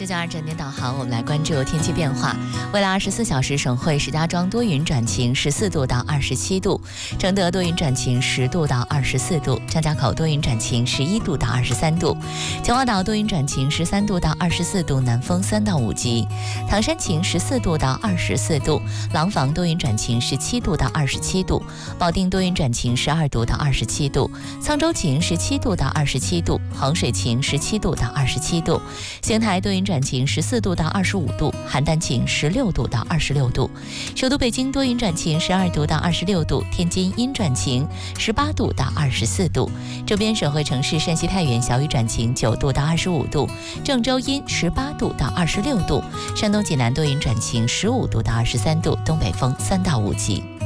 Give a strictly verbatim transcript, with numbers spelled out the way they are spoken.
九二整点导航，我们来关注天气变化。未来二十四小时，省会石家庄多云转晴，十四度到二十七度；承德多云转晴，十度到二十四度；张家口多云转晴，十一度到二十三度；秦皇岛多云转晴，十三度到二十四度，南风三到五级；唐山晴，十四度到二十四度；廊坊多云转晴，十七度到二十七度；保定多云转晴，十二度到二十七度；沧州晴，十七度到二十七度；衡水晴，十七度到二十七度；邢台多云转晴，十四度到二十五度；邯郸晴，十六度到二十六度；首都北京多云转晴，十二度到二十六度；天津阴转晴，十八度到二十四度；周边省会城市陕西太原小雨转晴，九度到二十五度；郑州阴，十八度到二十六度；山东济南多云转晴，十五度到二十三度，东北风三到五级。